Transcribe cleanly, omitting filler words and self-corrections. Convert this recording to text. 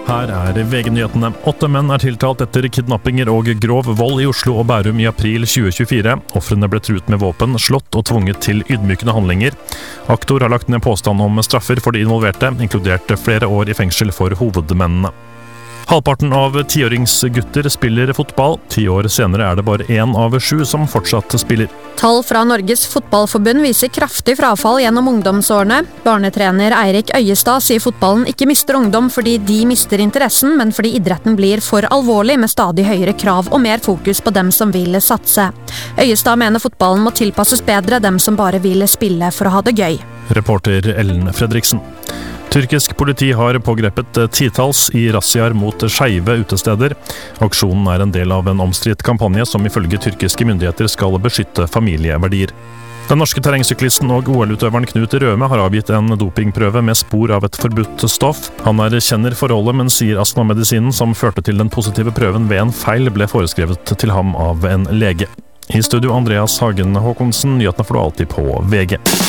Her VG-nyhetene. 8 menn tiltalt etter kidnappinger og grov vold i Oslo og Bærum i april 2024. Ofrene ble truet med våpen, slått og tvunget til ydmykende handlinger. Aktor har lagt ned påstand om straffer for de involverte, inkludert flere år i fengsel for hovedmennene. Halvparten av 10-åringsgutter spiller fotball. 10 år senere det bare 1 av 7 som fortsatt spiller. Tall fra Norges Fotballforbund viser kraftig frafall gjennom ungdomsårene. Barnetrener Eirik Øyestad sier fotballen ikke mister ungdom fordi de mister interessen, men fordi idretten blir for alvorlig med stadig høyere krav og mer fokus på dem som vil satse. Øyestad mener fotballen må tilpasses bedre dem som bare vil spille for å ha det gøy. Reporter Ellen Fredriksen. Tyrkisk politi har pågrepet titalls i razziaer mot skeive utesteder. Aksjonen en del av en omstridt kampanje som ifølge tyrkiske myndigheter skal beskytte familieverdier. Den norske terrengsyklisten og OL-utøveren Knut Røme har avgitt en dopingprøve med spor av et forbudt stoff. Han kjenner forholdet, men sier astmamedisinen som førte til den positive prøven ved en feil ble foreskrevet til ham av en lege. I studio Andreas Hagen Håkonsen, nyhetene får du alltid på VG.